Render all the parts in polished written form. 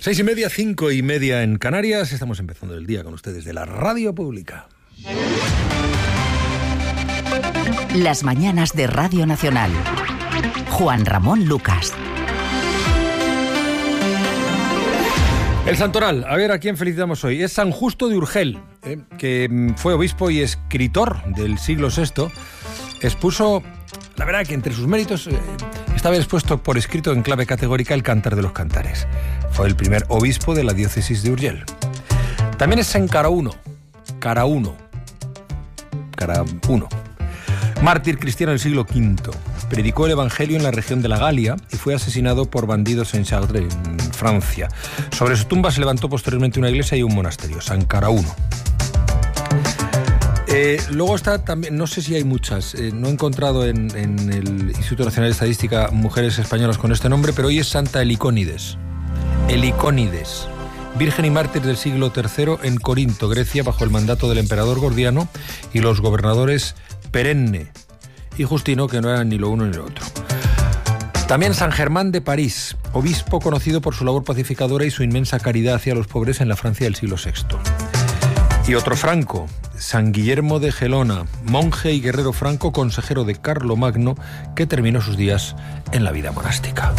6:30, 5:30 en Canarias. Estamos empezando el día con ustedes de la Radio Pública. Las mañanas de Radio Nacional. Juan Ramón Lucas. El santoral, a ver a quién felicitamos hoy. Es San Justo de Urgel, que fue obispo y escritor del siglo VI. Expuso, la verdad que entre sus méritos, estaba expuesto por escrito en clave categórica el Cantar de los Cantares. Fue el primer obispo de la diócesis de Urgel. También es San Carauno. Mártir cristiano del siglo V. Predicó el Evangelio en la región de la Galia y fue asesinado por bandidos en Chartres, en Francia. Sobre su tumba se levantó posteriormente una iglesia y un monasterio, San Carauno. Luego está también, no sé si hay muchas, no he encontrado en el Instituto Nacional de Estadística mujeres españolas con este nombre, pero hoy es Santa Helicónides. Virgen y mártir del siglo III en Corinto, Grecia, bajo el mandato del emperador Gordiano y los gobernadores Perenne y Justino, que no eran ni lo uno ni lo otro. También San Germán de París, obispo conocido por su labor pacificadora y su inmensa caridad hacia los pobres en la Francia del siglo VI. Y otro franco, San Guillermo de Gelona, monje y guerrero franco, consejero de Carlomagno, que terminó sus días en la vida monástica.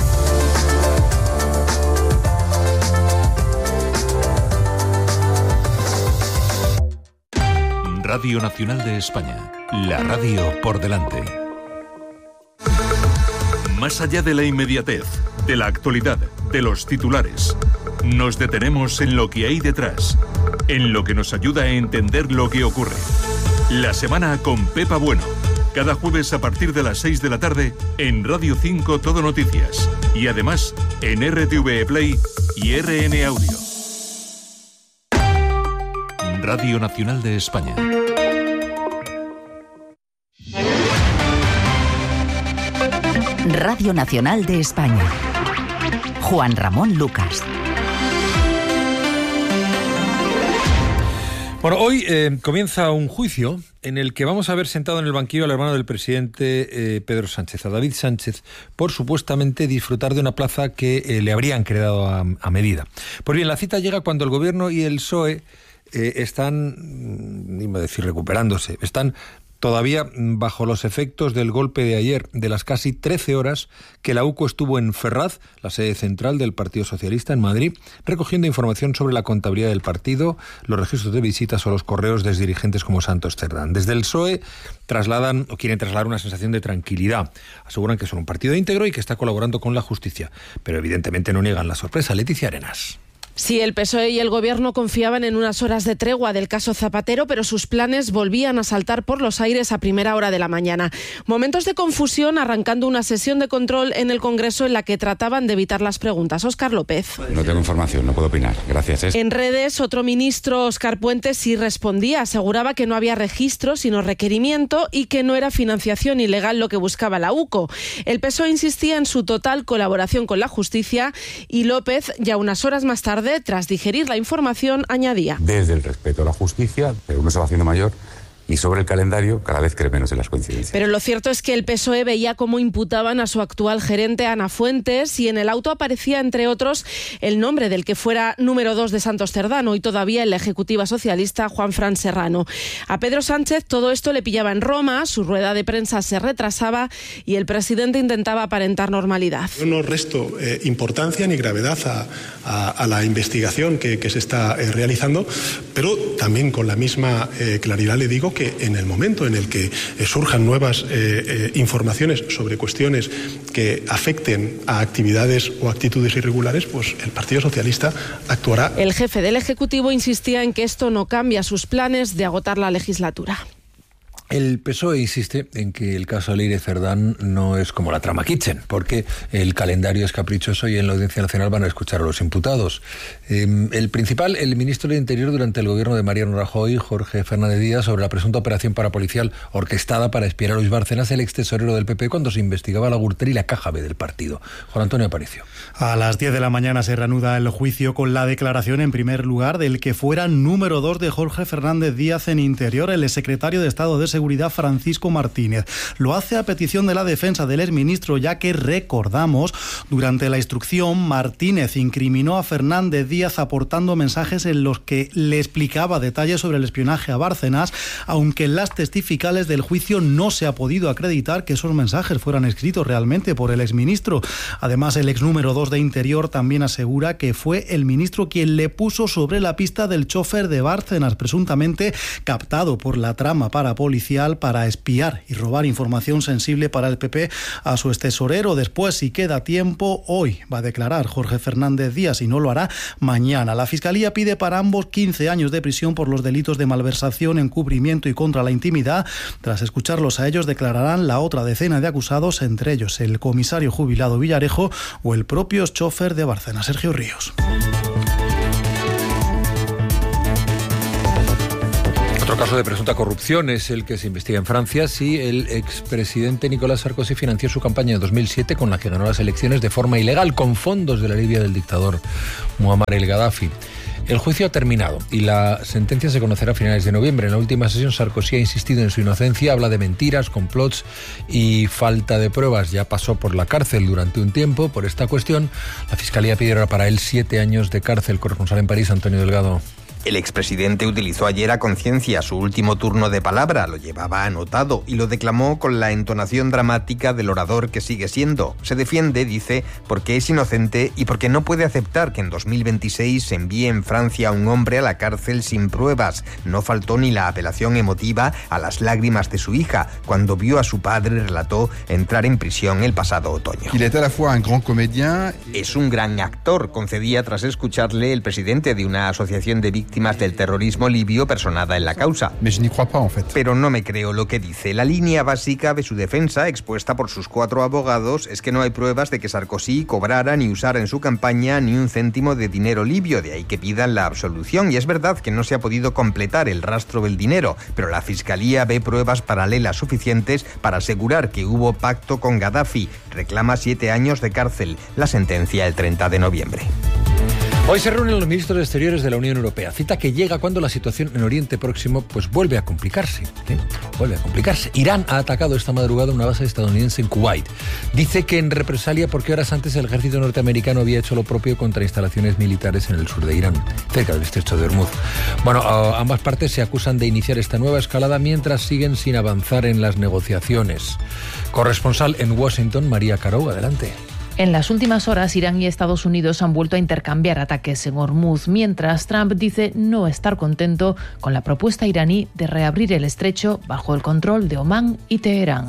Radio Nacional de España, la radio por delante. Más allá de la inmediatez, de la actualidad, de los titulares, nos detenemos en lo que hay detrás, en lo que nos ayuda a entender lo que ocurre. La semana con Pepa Bueno, cada jueves a partir de las 6 de la tarde en Radio 5 Todo Noticias y además en RTVE Play y RN Audio. Radio Nacional de España. Radio Nacional de España. Juan Ramón Lucas. Bueno, hoy comienza un juicio en el que vamos a ver sentado en el banquillo al hermano del presidente Pedro Sánchez, a David Sánchez, por supuestamente disfrutar de una plaza que le habrían creado a medida. Pues bien, la cita llega cuando el gobierno y el PSOE están, iba a decir recuperándose, están todavía bajo los efectos del golpe de ayer, de las casi 13 horas que la UCO estuvo en Ferraz, la sede central del Partido Socialista en Madrid, recogiendo información sobre la contabilidad del partido, los registros de visitas o los correos de dirigentes como Santos Cerdán. Desde el PSOE quieren trasladar una sensación de tranquilidad. Aseguran que son un partido íntegro y que está colaborando con la justicia, pero evidentemente no niegan la sorpresa. Leticia Arenas. Sí, el PSOE y el Gobierno confiaban en unas horas de tregua del caso Zapatero, pero sus planes volvían a saltar por los aires a primera hora de la mañana. Momentos de confusión arrancando una sesión de control en el Congreso en la que trataban de evitar las preguntas. Óscar López. No tengo información, no puedo opinar. Gracias. En redes, otro ministro, Óscar Puente, sí respondía. Aseguraba que no había registro, sino requerimiento y que no era financiación ilegal lo que buscaba la UCO. El PSOE insistía en su total colaboración con la justicia y López, ya unas horas más tarde, tras digerir la información, añadía: desde el respeto a la justicia, pero uno se va haciendo mayor, y sobre el calendario cada vez cree menos en las coincidencias. Pero lo cierto es que el PSOE veía cómo imputaban a su actual gerente Ana Fuentes y en el auto aparecía, entre otros, el nombre del que fuera número 2 de Santos Cerdán, hoy todavía en la ejecutiva socialista, Juanfran Serrano. A Pedro Sánchez todo esto le pillaba en Roma, su rueda de prensa se retrasaba y el presidente intentaba aparentar normalidad. Yo no resto importancia ni gravedad a la investigación que se está realizando, pero también con la misma claridad le digo que en el momento en el que surjan nuevas informaciones sobre cuestiones que afecten a actividades o actitudes irregulares, pues el Partido Socialista actuará. El jefe del Ejecutivo insistía en que esto no cambia sus planes de agotar la legislatura. El PSOE insiste en que el caso Leire Cerdán no es como la trama Kitchen, porque el calendario es caprichoso y en la Audiencia Nacional van a escuchar a los imputados. El ministro del Interior durante el gobierno de Mariano Rajoy, Jorge Fernández Díaz, sobre la presunta operación parapolicial orquestada para espiar a Luis Bárcenas, el extesorero del PP, cuando se investigaba la Gürtel y la caja B del partido. Juan Antonio Aparicio. A las 10 de la mañana se reanuda el juicio con la declaración, en primer lugar, del que fuera número 2 de Jorge Fernández Díaz en Interior, el exsecretario de Estado de Seguridad Francisco Martínez. Lo hace a petición de la defensa del exministro, ya que recordamos, durante la instrucción Martínez incriminó a Fernández Díaz aportando mensajes en los que le explicaba detalles sobre el espionaje a Bárcenas, aunque en las testificales del juicio no se ha podido acreditar que esos mensajes fueran escritos realmente por el exministro. Además, el ex número 2 de Interior también asegura que fue el ministro quien le puso sobre la pista del chofer de Bárcenas, presuntamente captado por la trama parapolicial para espiar y robar información sensible para el PP a su extesorero. Después, si queda tiempo, hoy va a declarar Jorge Fernández Díaz y no lo hará mañana. La Fiscalía pide para ambos 15 años de prisión por los delitos de malversación, encubrimiento y contra la intimidad. Tras escucharlos a ellos, declararán la otra decena de acusados, entre ellos el comisario jubilado Villarejo o el propio chofer de Bárcenas, Sergio Ríos. Otro caso de presunta corrupción es el que se investiga en Francia. Sí, el expresidente Nicolas Sarkozy financió su campaña en 2007 con la que ganó las elecciones de forma ilegal, con fondos de la Libia del dictador Muammar el-Gaddafi. El juicio ha terminado y la sentencia se conocerá a finales de noviembre. En la última sesión, Sarkozy ha insistido en su inocencia, habla de mentiras, complots y falta de pruebas. Ya pasó por la cárcel durante un tiempo por esta cuestión. La Fiscalía pide ahora para él 7 años de cárcel. Corresponsal en París, Antonio Delgado. El expresidente utilizó ayer a conciencia su último turno de palabra, lo llevaba anotado y lo declamó con la entonación dramática del orador que sigue siendo. Se defiende, dice, porque es inocente y porque no puede aceptar que en 2026 se envíe en Francia a un hombre a la cárcel sin pruebas. No faltó ni la apelación emotiva a las lágrimas de su hija cuando vio a su padre, relató, entrar en prisión el pasado otoño. Es un gran actor, concedía tras escucharle el presidente de una asociación de víctimas del terrorismo libio personada en la causa. Pero no me creo lo que dice. La línea básica de su defensa, expuesta por sus 4 abogados, es que no hay pruebas de que Sarkozy cobrara ni usara en su campaña ni un céntimo de dinero libio, de ahí que pidan la absolución. Y es verdad que no se ha podido completar el rastro del dinero, pero la Fiscalía ve pruebas paralelas suficientes para asegurar que hubo pacto con Gaddafi. Reclama 7 años de cárcel. La sentencia el 30 de noviembre. Hoy se reúnen los ministros de Exteriores de la Unión Europea, cita que llega cuando la situación en Oriente Próximo pues vuelve a complicarse. Vuelve a complicarse. Irán ha atacado esta madrugada una base estadounidense en Kuwait. Dice que en represalia porque horas antes el ejército norteamericano había hecho lo propio contra instalaciones militares en el sur de Irán, cerca del estrecho de Hormuz. Bueno, ambas partes se acusan de iniciar esta nueva escalada mientras siguen sin avanzar en las negociaciones. Corresponsal en Washington, María Caro, adelante. En las últimas horas, Irán y Estados Unidos han vuelto a intercambiar ataques en Hormuz, mientras Trump dice no estar contento con la propuesta iraní de reabrir el estrecho bajo el control de Omán y Teherán.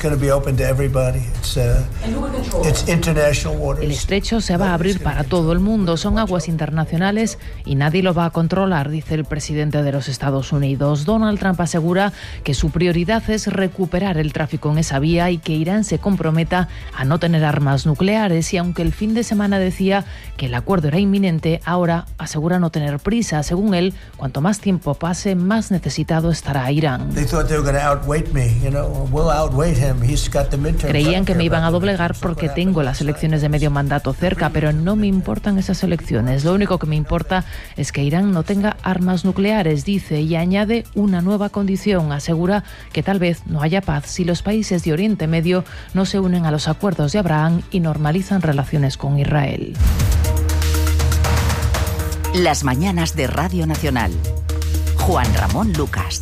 El estrecho se va a abrir para todo el mundo, son aguas internacionales y nadie lo va a controlar, dice el presidente de los Estados Unidos. Donald Trump asegura que su prioridad es recuperar el tráfico en esa vía y que Irán se comprometa a no tener armas nucleares. Y aunque el fin de semana decía que el acuerdo era inminente, ahora asegura no tener prisa. Según él, cuanto más tiempo pase, más necesitado estará Irán. Creían que me iban a doblegar porque tengo las elecciones de medio mandato cerca, pero no me importan esas elecciones. Lo único que me importa es que Irán no tenga armas nucleares, dice, y añade una nueva condición. Asegura que tal vez no haya paz si los países de Oriente Medio no se unen a los acuerdos de Abraham y normalizan relaciones con Israel. Las mañanas de Radio Nacional. Juan Ramón Lucas.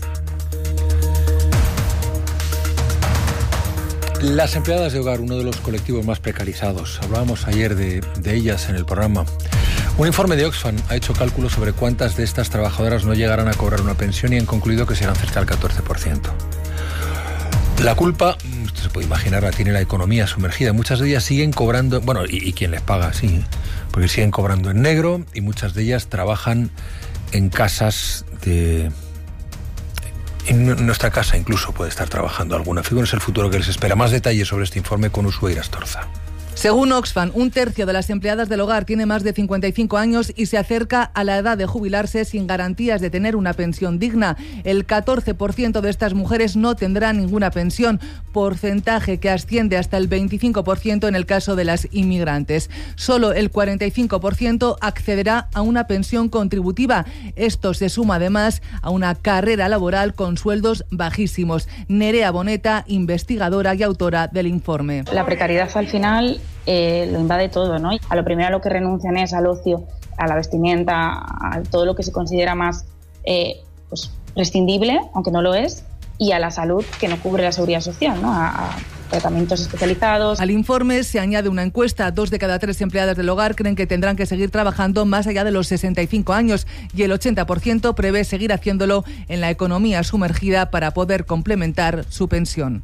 Las empleadas de hogar, uno de los colectivos más precarizados. Hablábamos ayer de ellas en el programa. Un informe de Oxfam ha hecho cálculos sobre cuántas de estas trabajadoras no llegarán a cobrar una pensión y han concluido que serán cerca del 14%. La culpa, usted se puede imaginar, la tiene la economía sumergida. Muchas de ellas siguen cobrando, bueno, y quien les paga, sí, porque siguen cobrando en negro y muchas de ellas trabajan en casas de... En nuestra casa incluso puede estar trabajando alguna. Fíjense el futuro que les espera. Más detalles sobre este informe con Ushuaira Astorza. Según Oxfam, 1/3 de las empleadas del hogar tiene más de 55 años y se acerca a la edad de jubilarse sin garantías de tener una pensión digna. El 14% de estas mujeres no tendrá ninguna pensión, porcentaje que asciende hasta el 25% en el caso de las inmigrantes. Solo el 45% accederá a una pensión contributiva. Esto se suma además a una carrera laboral con sueldos bajísimos. Nerea Boneta, investigadora y autora del informe. La precariedad al final lo invade todo, ¿no? A lo primero a lo que renuncian es al ocio, a la vestimenta, a todo lo que se considera más prescindible, aunque no lo es, y a la salud que no cubre la seguridad social, ¿no? A tratamientos especializados. Al informe se añade una encuesta. 2 de cada 3 empleadas del hogar creen que tendrán que seguir trabajando más allá de los 65 años y el 80% prevé seguir haciéndolo en la economía sumergida para poder complementar su pensión.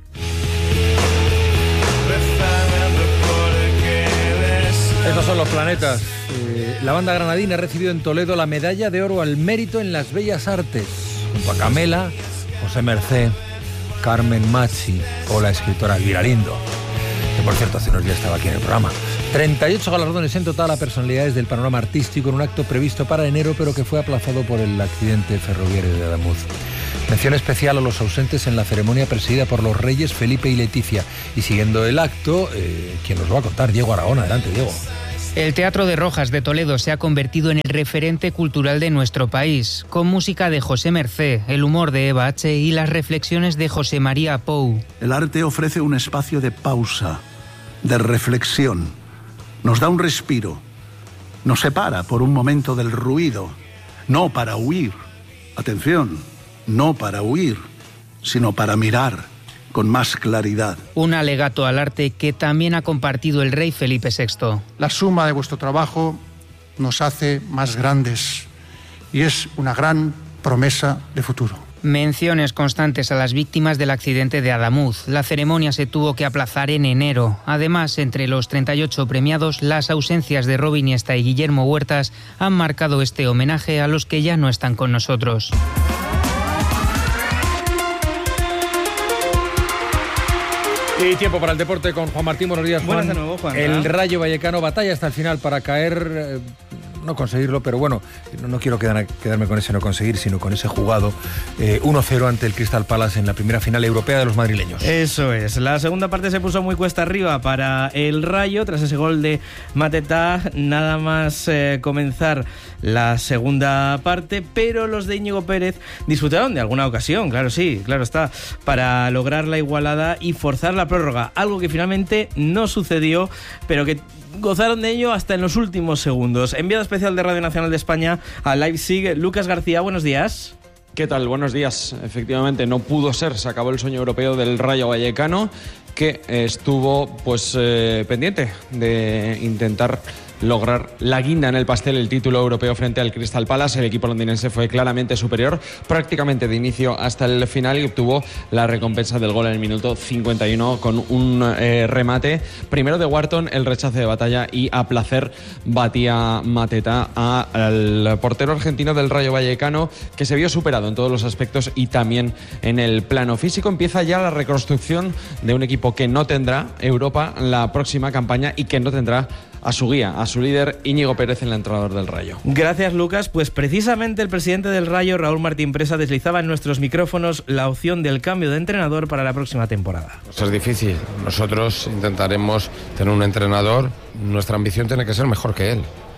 Estos son los planetas. La banda granadina ha recibido en Toledo la medalla de oro al mérito en las bellas artes, junto a Camela, José Mercé, Carmen Machi o la escritora Elvira Lindo, que por cierto hace unos días estaba aquí en el programa. 38 galardones en total a personalidades del panorama artístico en un acto previsto para enero, pero que fue aplazado por el accidente ferroviario de Adamuz. Mención especial a los ausentes en la ceremonia presidida por los reyes Felipe y Leticia. Y siguiendo el acto, quien nos lo va a contar, Diego Aragón. Adelante, Diego. El Teatro de Rojas de Toledo se ha convertido en el referente cultural de nuestro país, con música de José Mercé, el humor de Eva H. y las reflexiones de José María Pou. El arte ofrece un espacio de pausa, de reflexión, nos da un respiro, nos separa por un momento del ruido, no para huir, atención, no para huir, sino para mirar con más claridad. Un alegato al arte que también ha compartido el rey Felipe VI. La suma de vuestro trabajo nos hace más grandes y es una gran promesa de futuro. Menciones constantes a las víctimas del accidente de Adamuz. La ceremonia se tuvo que aplazar en enero. Además, entre los 38 premiados, las ausencias de Robin Iniesta y Guillermo Huertas han marcado este homenaje a los que ya no están con nosotros. Y tiempo para el deporte con Juan Martín. Buenos días, Juan. Buenas de nuevo, Juan. El Rayo Vallecano batalla hasta el final para caer, no conseguirlo, pero bueno, no quiero quedarme con ese no conseguir, sino con ese jugado 1-0 ante el Crystal Palace en la primera final europea de los madrileños. Eso es. La segunda parte se puso muy cuesta arriba para el Rayo tras ese gol de Mateta. Nada más comenzar la segunda parte, pero los de Íñigo Pérez disfrutaron de alguna ocasión, claro está, para lograr la igualada y forzar la prórroga, algo que finalmente no sucedió, pero que gozaron de ello hasta en los últimos segundos. Enviado especial de Radio Nacional de España a Leipzig, Lucas García, buenos días. ¿Qué tal? Buenos días. Efectivamente, no pudo ser, se acabó el sueño europeo del Rayo Vallecano, que estuvo pendiente de intentar lograr la guinda en el pastel, el título europeo frente al Crystal Palace. El equipo londinense fue claramente superior, prácticamente de inicio hasta el final, y obtuvo la recompensa del gol en el minuto 51 con un remate, primero de Wharton, el rechace de batalla, y a placer batía Mateta al portero argentino del Rayo Vallecano, que se vio superado en todos los aspectos y también en el plano físico. Empieza ya la reconstrucción de un equipo que no tendrá Europa la próxima campaña y que no tendrá a su guía, a su líder Íñigo Pérez, el entrenador del Rayo. Gracias, Lucas. Pues precisamente el presidente del Rayo, Raúl Martín Presa, deslizaba en nuestros micrófonos la opción del cambio de entrenador para la próxima temporada. Pues es difícil. Nosotros intentaremos tener un entrenador. Nuestra ambición tiene que ser mejor que él.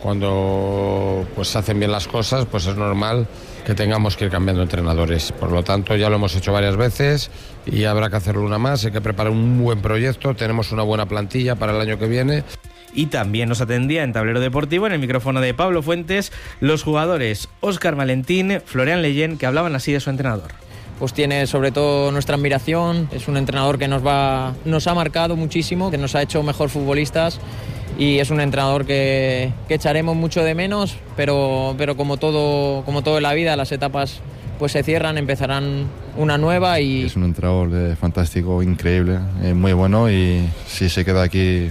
Cuando se hacen bien las cosas, pues es normal que tengamos que ir cambiando entrenadores. Por lo tanto, ya lo hemos hecho varias veces y habrá que hacerlo una más. Hay que preparar un buen proyecto. Tenemos una buena plantilla para el año que viene. Y también nos atendía en Tablero Deportivo, en el micrófono de Pablo Fuentes, los jugadores Óscar Valentín, Florian Leyen, que hablaban así de su entrenador. Pues tiene sobre todo nuestra admiración, es un entrenador que nos ha marcado muchísimo, que nos ha hecho mejor futbolistas, y es un entrenador que echaremos mucho de menos, pero como todo en la vida, las etapas pues se cierran, empezarán una nueva. Y es un entrenador fantástico, increíble, muy bueno, y si se queda aquí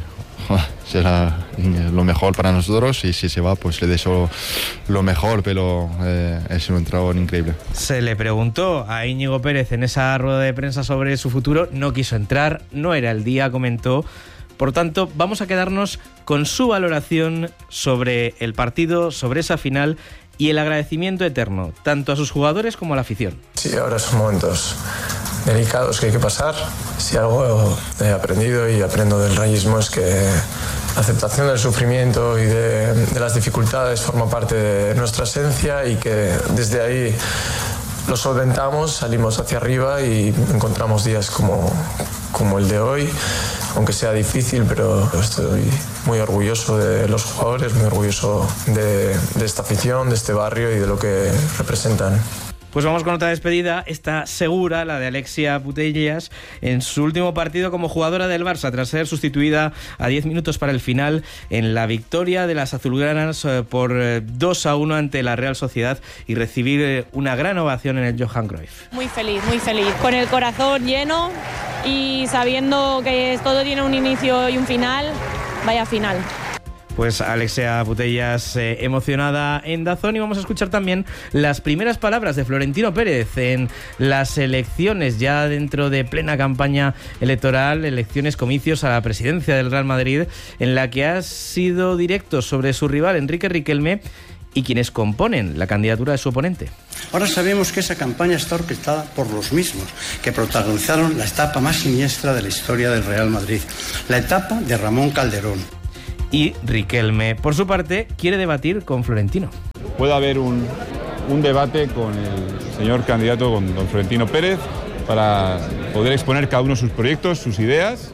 será lo mejor para nosotros, y si se va pues le deseo lo mejor, pero es un entrenador increíble. Se le preguntó a Íñigo Pérez en esa rueda de prensa sobre su futuro, no quiso entrar, no era el día, comentó, Por tanto, vamos a quedarnos con su valoración sobre el partido, sobre esa final y el agradecimiento eterno, tanto a sus jugadores como a la afición. Sí, ahora son momentos delicados que hay que pasar. Si algo he aprendido y aprendo del rayismo es que la aceptación del sufrimiento y de las dificultades forma parte de nuestra esencia y que desde ahí lo solventamos, salimos hacia arriba y encontramos días como el de hoy, aunque sea difícil, pero estoy muy orgulloso de los jugadores, muy orgulloso de esta afición, de este barrio y de lo que representan. Pues vamos con otra despedida, esta segura, la de Alexia Putellas, en su último partido como jugadora del Barça, tras ser sustituida a 10 minutos para el final en la victoria de las azulgranas por 2-1 ante la Real Sociedad y recibir una gran ovación en el Johan Cruyff. Muy feliz, con el corazón lleno y sabiendo que todo tiene un inicio y un final, vaya final. Pues Alexia Putellas emocionada en DAZN, y vamos a escuchar también las primeras palabras de Florentino Pérez en las elecciones, ya dentro de plena campaña electoral, elecciones, comicios a la presidencia del Real Madrid, en la que ha sido directo sobre su rival Enrique Riquelme y quienes componen la candidatura de su oponente. Ahora sabemos que esa campaña está orquestada por los mismos que protagonizaron la etapa más siniestra de la historia del Real Madrid, la etapa de Ramón Calderón. Y Riquelme, por su parte, quiere debatir con Florentino. Puede haber un debate con el señor candidato, con don Florentino Pérez, para poder exponer cada uno sus proyectos, sus ideas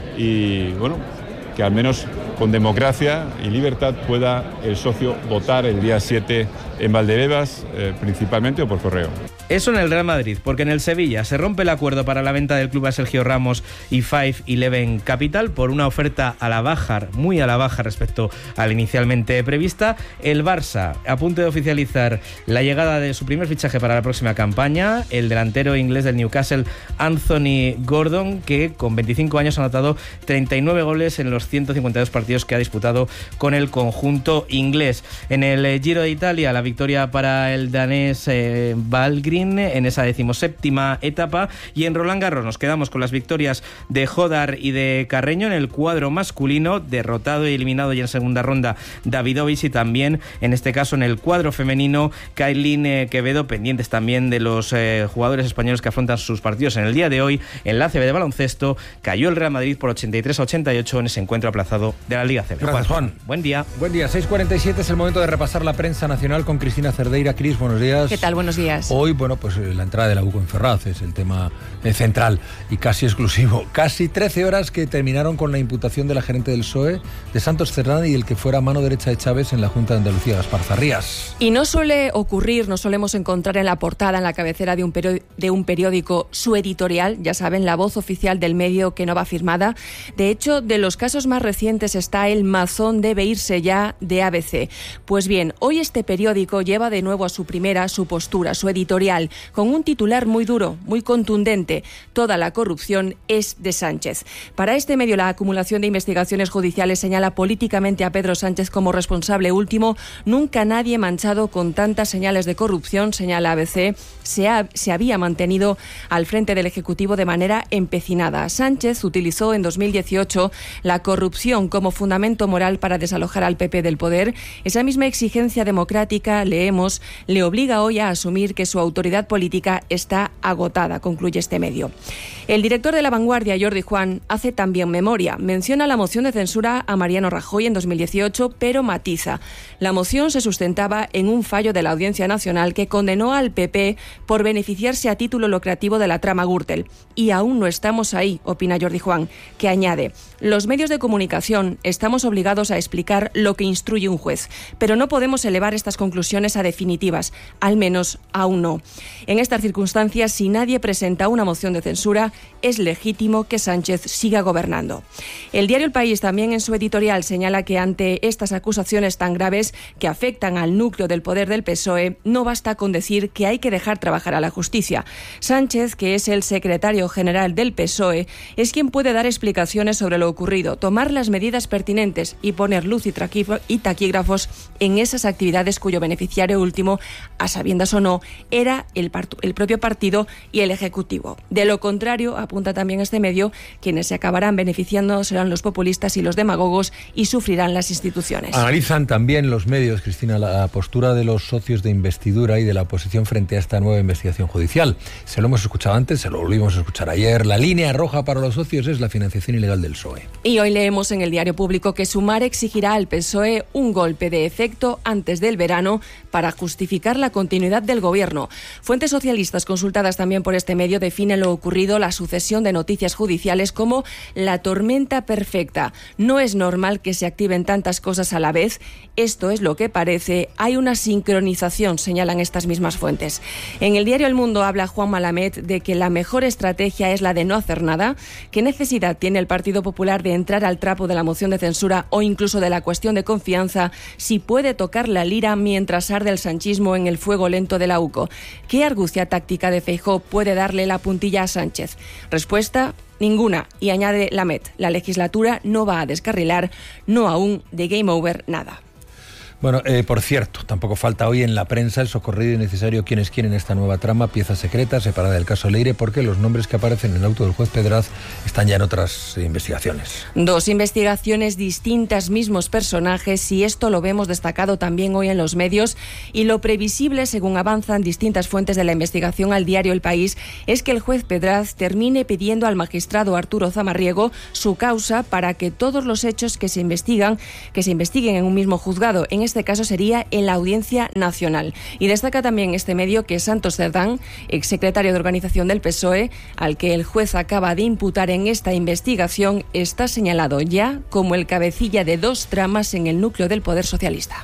y, bueno, que al menos con democracia y libertad pueda el socio votar el día 7 en Valdebebas, principalmente, o por correo. Eso en el Real Madrid, porque en el Sevilla se rompe el acuerdo para la venta del club a Sergio Ramos y 5-11 Capital por una oferta a la baja, muy a la baja respecto a la inicialmente prevista. El Barça, a punto de oficializar la llegada de su primer fichaje para la próxima campaña, el delantero inglés del Newcastle, Anthony Gordon, que con 25 años ha anotado 39 goles en los 152 partidos que ha disputado con el conjunto inglés. En el Giro de Italia, la victoria para el danés Valgren en esa 17ª etapa, y en Roland Garros nos quedamos con las victorias de Jodar y de Carreño en el cuadro masculino, derrotado y eliminado ya en segunda ronda Davidovich, y también en este caso en el cuadro femenino Kailin Quevedo, pendientes también de los jugadores españoles que afrontan sus partidos en el día de hoy. En la ACB de baloncesto cayó el Real Madrid por 83-88 en ese encuentro aplazado de la Liga ACB. Gracias, Juan. Buen día. Buen día, 6:47 es el momento de repasar la prensa nacional con Cristina Cerdeira. Cris, buenos días. ¿Qué tal? Buenos días. Hoy, bueno, pues la entrada de la UCO en Ferraz es el tema central y casi exclusivo. Casi 13 horas que terminaron con la imputación de la gerente del PSOE, de Santos Cerdán, y el que fuera mano derecha de Chávez en la Junta de Andalucía, Gaspar Zarrías. Y no suele ocurrir, no solemos encontrar en la portada, en la cabecera de un periódico, su editorial, ya saben, la voz oficial del medio que no va firmada. De hecho, de los casos más recientes está el mazón debe irse ya de ABC. Pues bien, hoy este periódico lleva de nuevo a su primera su postura, su editorial, con un titular muy duro, muy contundente: toda la corrupción es de Sánchez. Para este medio, la acumulación de investigaciones judiciales señala políticamente a Pedro Sánchez como responsable último. Nunca nadie manchado con tantas señales de corrupción, señala ABC, se había mantenido al frente del Ejecutivo de manera empecinada. Sánchez utilizó en 2018 la corrupción como fundamento moral para desalojar al PP del poder. Esa misma exigencia democrática, leemos, le obliga hoy a asumir que su autoridad política está agotada, concluye este medio. El director de La Vanguardia, Jordi Juan, hace también memoria. Menciona la moción de censura a Mariano Rajoy en 2018, pero matiza. La moción se sustentaba en un fallo de la Audiencia Nacional que condenó al PP por beneficiarse a título lucrativo de la trama Gürtel. Y aún no estamos ahí, opina Jordi Juan, que añade: los medios de comunicación estamos obligados a explicar lo que instruye un juez, pero no podemos elevar estas conclusiones a definitivas, al menos aún no. En estas circunstancias, si nadie presenta una moción de censura, es legítimo que Sánchez siga gobernando. El diario El País también en su editorial señala que ante estas acusaciones tan graves que afectan al núcleo del poder del PSOE, no basta con decir que hay que dejar trabajar a la justicia. Sánchez, que es el secretario general del PSOE, es quien puede dar explicaciones sobre lo ocurrido, tomar las medidas pertinentes y poner luz y taquígrafos en esas actividades cuyo beneficiario último, a sabiendas o no, era para el propio partido y el Ejecutivo. De lo contrario, apunta también este medio, quienes se acabarán beneficiando serán los populistas y los demagogos y sufrirán las instituciones. Analizan también los medios, Cristina, la postura de los socios de investidura y de la oposición frente a esta nueva investigación judicial. Se lo hemos escuchado antes, se lo volvimos a escuchar ayer. La línea roja para los socios es la financiación ilegal del PSOE. Y hoy leemos en el Diario Público que Sumar exigirá al PSOE un golpe de efecto antes del verano para justificar la continuidad del gobierno. Fuentes socialistas consultadas también por este medio definen lo ocurrido, la sucesión de noticias judiciales, como la tormenta perfecta. No es normal que se activen tantas cosas a la vez. Esto es lo que parece. Hay una sincronización, señalan estas mismas fuentes. En el diario El Mundo habla Juan Malamed de que la mejor estrategia es la de no hacer nada. ¿Qué necesidad tiene el Partido Popular de entrar al trapo de la moción de censura o incluso de la cuestión de confianza si puede tocar la lira mientras arde el sanchismo en el fuego lento de la UCO? ¿Qué argucia táctica de Feijóo puede darle la puntilla a Sánchez? Respuesta: ninguna. Y añade Lamet, la legislatura no va a descarrilar, no aún, de game over, nada. Bueno, por cierto, tampoco falta hoy en la prensa el socorrido y necesario quienes quieren esta nueva trama, pieza secreta, separada del caso Leire, porque los nombres que aparecen en el auto del juez Pedraz están ya en otras investigaciones. 2 investigaciones distintas, mismos personajes, y esto lo vemos destacado también hoy en los medios. Y lo previsible, según avanzan distintas fuentes de la investigación al diario El País, es que el juez Pedraz termine pidiendo al magistrado Arturo Zamarriego su causa para que todos los hechos que se investiguen en un mismo juzgado. En este caso sería en la Audiencia Nacional. Y destaca también este medio que Santos Cerdán, exsecretario de Organización del PSOE, al que el juez acaba de imputar en esta investigación, está señalado ya como el cabecilla de 2 tramas en el núcleo del poder socialista.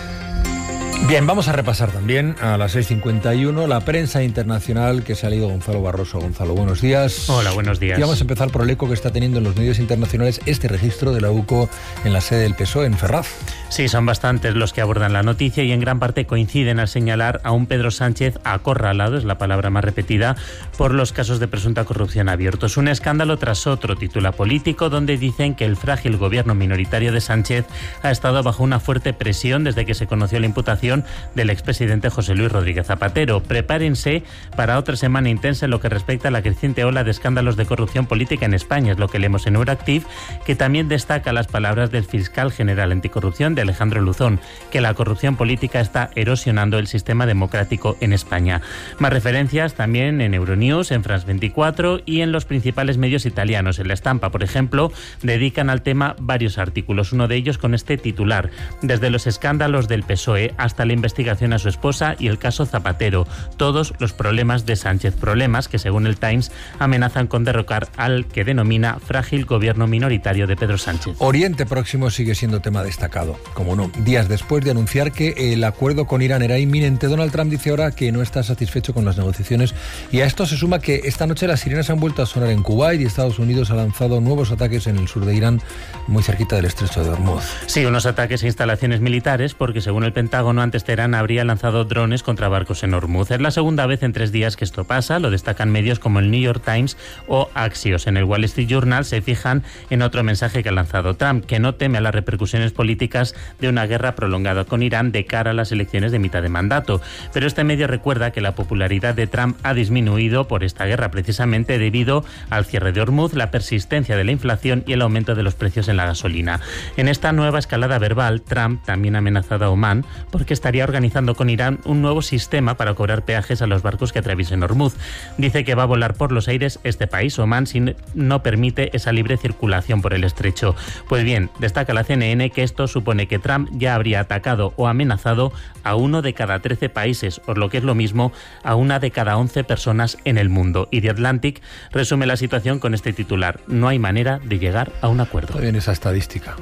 Bien, vamos a repasar también a las 6:51 la prensa internacional que se ha leído Gonzalo Barroso. Gonzalo, buenos días. Hola, buenos días. Y vamos a empezar por el eco que está teniendo en los medios internacionales este registro de la UCO en la sede del PSOE en Ferraz. Sí, son bastantes los que abordan la noticia y en gran parte coinciden al señalar a un Pedro Sánchez acorralado, es la palabra más repetida, por los casos de presunta corrupción abiertos. Un escándalo tras otro, titula Político, donde dicen que el frágil gobierno minoritario de Sánchez ha estado bajo una fuerte presión desde que se conoció la imputación del expresidente José Luis Rodríguez Zapatero. Prepárense para otra semana intensa en lo que respecta a la creciente ola de escándalos de corrupción política en España, es lo que leemos en Euractiv, que también destaca las palabras del fiscal general anticorrupción de Alejandro Luzón, que la corrupción política está erosionando el sistema democrático en España. Más referencias también en Euronews, en France 24 y en los principales medios italianos. En La Estampa, por ejemplo, dedican al tema varios artículos, uno de ellos con este titular: desde los escándalos del PSOE hasta la investigación a su esposa y el caso Zapatero, todos los problemas de Sánchez, problemas que según el Times amenazan con derrocar al que denomina frágil gobierno minoritario de Pedro Sánchez. Oriente Próximo sigue siendo tema destacado, como no, días después de anunciar que el acuerdo con Irán era inminente. Donald Trump dice ahora que no está satisfecho con las negociaciones, y a esto se suma que esta noche las sirenas han vuelto a sonar en Kuwait y Estados Unidos ha lanzado nuevos ataques en el sur de Irán, muy cerquita del estrecho de Hormuz. Sí, unos ataques a instalaciones militares, porque según el Pentágono antes Teherán habría lanzado drones contra barcos en Hormuz. Es la segunda vez en 3 días que esto pasa, lo destacan medios como el New York Times o Axios. En el Wall Street Journal se fijan en otro mensaje que ha lanzado Trump, que no teme a las repercusiones políticas de una guerra prolongada con Irán de cara a las elecciones de mitad de mandato. Pero este medio recuerda que la popularidad de Trump ha disminuido por esta guerra, precisamente debido al cierre de Hormuz, la persistencia de la inflación y el aumento de los precios en la gasolina. En esta nueva escalada verbal, Trump también ha amenazado a Omán porque estaría organizando con Irán un nuevo sistema para cobrar peajes a los barcos que atraviesen Hormuz. Dice que va a volar por los aires este país, Omán, si no permite esa libre circulación por el estrecho. Pues bien, destaca la CNN que esto supone que Trump ya habría atacado o amenazado a 1 de cada 13 países, o lo que es lo mismo, a 1 de cada 11 personas en el mundo. Y The Atlantic resume la situación con este titular: no hay manera de llegar a un acuerdo. Está bien esa estadística,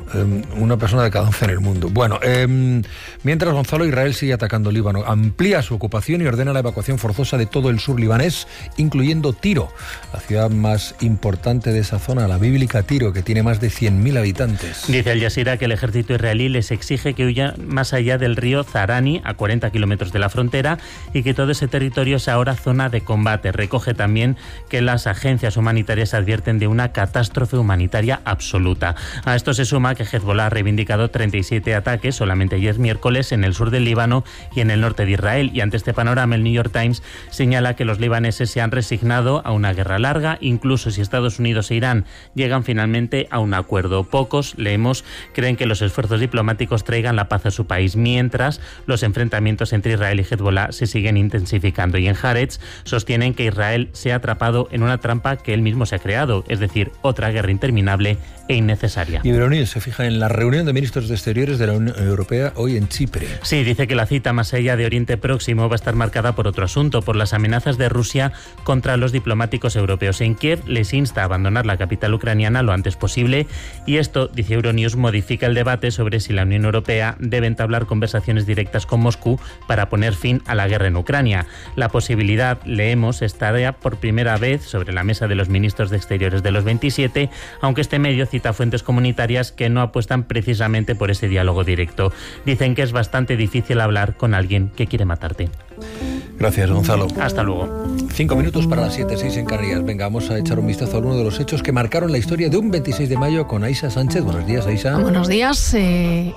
1 persona de cada 11 en el mundo. Bueno, mientras Gonzalo, Israel sigue atacando Líbano, amplía su ocupación y ordena la evacuación forzosa de todo el sur libanés, incluyendo Tiro, la ciudad más importante de esa zona, la bíblica Tiro, que tiene más de 100.000 habitantes. Dice Al Jazeera que el ejército israelí israelí les exige que huyan más allá del río Zarani, a 40 kilómetros de la frontera, y que todo ese territorio sea ahora zona de combate. Recoge también que las agencias humanitarias advierten de una catástrofe humanitaria absoluta. A esto se suma que Hezbollah ha reivindicado 37 ataques solamente ayer miércoles en el sur del Líbano y en el norte de Israel, y ante este panorama el New York Times señala que los libaneses se han resignado a una guerra larga, incluso si Estados Unidos e Irán llegan finalmente a un acuerdo. Pocos, leemos, creen que los esfuerzos diplomáticos traigan la paz a su país, mientras los enfrentamientos entre Israel y Hezbollah se siguen intensificando. Y en Haaretz sostienen que Israel se ha atrapado en una trampa que él mismo se ha creado, es decir, otra guerra interminable e innecesaria. Y Euronews se fija en la reunión de ministros de Exteriores de la Unión Europea hoy en Chipre. Sí, dice que la cita más allá de Oriente Próximo va a estar marcada por otro asunto, por las amenazas de Rusia contra los diplomáticos europeos. En Kiev les insta a abandonar la capital ucraniana lo antes posible, y esto, dice Euronews, modifica el debate sobre si la Unión Europea debe entablar conversaciones directas con Moscú para poner fin a la guerra en Ucrania. La posibilidad, leemos, estaría por primera vez sobre la mesa de los ministros de Exteriores de los 27, aunque este medio cita fuentes comunitarias que no apuestan precisamente por ese diálogo directo. Dicen que es bastante difícil hablar con alguien que quiere matarte. Gracias, Gonzalo. Hasta luego. 5 minutos para las 7:06 en Canarias. Venga, vamos a echar un vistazo a uno de los hechos que marcaron la historia de un 26 de mayo con Aisha Sánchez. Buenos días, Aisha. Buenos días. Y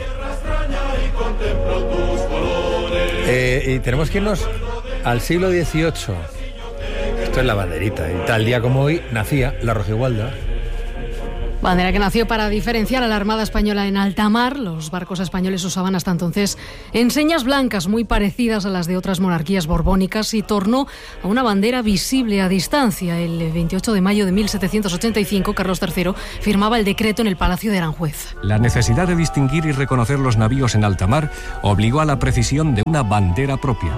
tenemos que irnos al siglo XVIII. Esto es la banderita. Y tal día como hoy nacía la rojigualda. Bandera que nació para diferenciar a la Armada Española en alta mar. Los barcos españoles usaban hasta entonces enseñas blancas muy parecidas a las de otras monarquías borbónicas, y tornó a una bandera visible a distancia. El 28 de mayo de 1785, Carlos III firmaba el decreto en el Palacio de Aranjuez. La necesidad de distinguir y reconocer los navíos en alta mar obligó a la precisión de una bandera propia.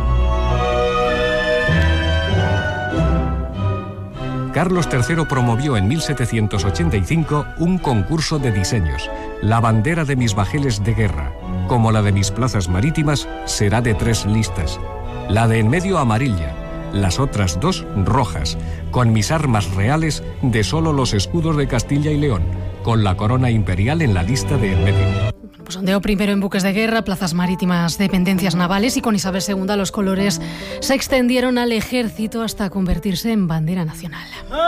Carlos III promovió en 1785 un concurso de diseños. La bandera de mis bajeles de guerra, como la de mis plazas marítimas, será de 3 listas. La de en medio amarilla, las otras 2 rojas, con mis armas reales de solo los escudos de Castilla y León, con la corona imperial en la lista de en medio. Pues ondeó primero en buques de guerra, plazas marítimas, dependencias navales, y con Isabel II los colores se extendieron al ejército hasta convertirse en bandera nacional.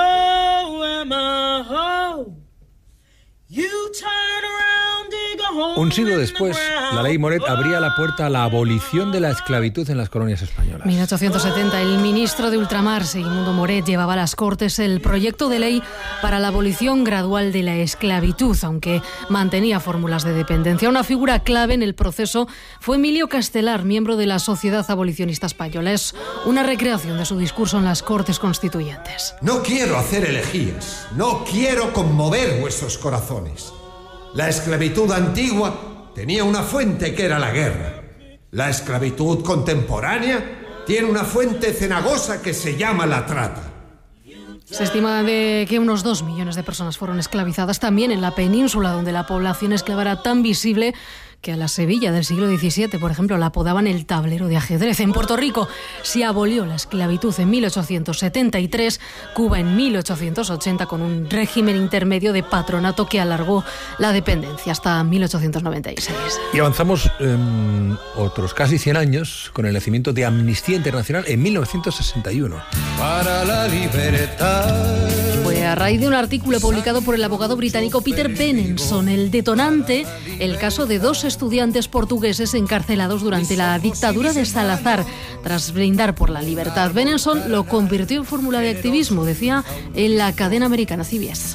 Un siglo después, la ley Moret abría la puerta a la abolición de la esclavitud en las colonias españolas. 1870, el ministro de Ultramar, Segismundo Moret, llevaba a las Cortes el proyecto de ley para la abolición gradual de la esclavitud, aunque mantenía fórmulas de dependencia. Una figura clave en el proceso fue Emilio Castelar, miembro de la Sociedad Abolicionista Española. Es una recreación de su discurso en las Cortes Constituyentes. No quiero hacer elegías, no quiero conmover vuestros corazones. La esclavitud antigua tenía una fuente que era la guerra. La esclavitud contemporánea tiene una fuente cenagosa que se llama la trata. Se estima de que unos 2 millones de personas fueron esclavizadas también en la península, donde la población esclava era tan visible que a la Sevilla del siglo XVII, por ejemplo, la apodaban el tablero de ajedrez. En Puerto Rico se abolió la esclavitud en 1873, Cuba en 1880, con un régimen intermedio de patronato que alargó la dependencia hasta 1896. Y avanzamos otros casi 100 años con el nacimiento de Amnistía Internacional en 1961. Para la libertad. Fue a raíz de un artículo publicado por el abogado británico Peter Benenson, el detonante, el caso de 2 estudiantes portugueses encarcelados durante la dictadura de Salazar, tras brindar por la libertad. Benenson lo convirtió en fórmula de activismo, decía en la cadena americana CBS.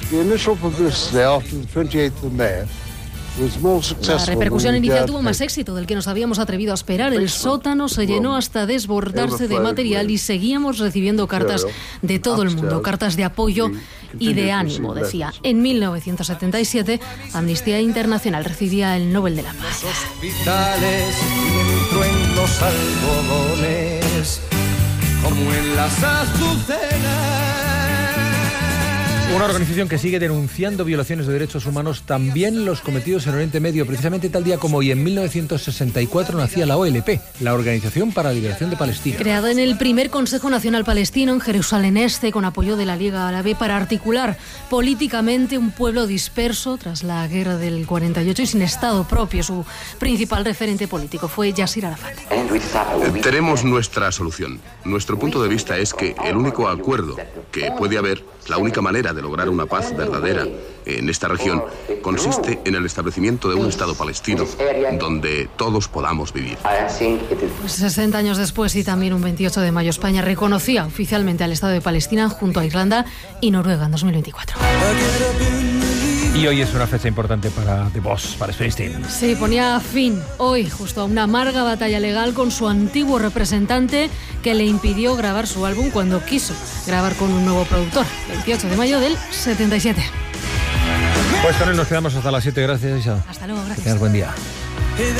La repercusión inicial tuvo más éxito del que nos habíamos atrevido a esperar. El sótano se llenó hasta desbordarse de material y seguíamos recibiendo cartas de todo el mundo, cartas de apoyo y de ánimo, decía. En 1977, Amnistía Internacional recibía el Nobel de la Paz. Hospitales, entro en los algodones, como en las azucenas. Una organización que sigue denunciando violaciones de derechos humanos, también los cometidos en Oriente Medio. Precisamente tal día como hoy, en 1964, nacía la OLP, la Organización para la Liberación de Palestina. Creada en el primer Consejo Nacional Palestino en Jerusalén Este, con apoyo de la Liga Árabe, para articular políticamente un pueblo disperso tras la guerra del 48 y sin Estado propio. Su principal referente político fue Yasir Arafat. Tenemos nuestra solución. Nuestro punto de vista es que el único acuerdo que puede haber, la única manera de lograr una paz verdadera en esta región, consiste en el establecimiento de un Estado palestino donde todos podamos vivir. 60 años después y también un 28 de mayo, España reconocía oficialmente al Estado de Palestina junto a Irlanda y Noruega en 2024. Y hoy es una fecha importante para The Boss, para Springsteen. Sí, ponía fin hoy justo a una amarga batalla legal con su antiguo representante que le impidió grabar su álbum cuando quiso grabar con un nuevo productor, 28 de mayo del 77. Pues con él nos quedamos hasta las 7. Gracias, Isa. Hasta luego, gracias. Que tengas buen día.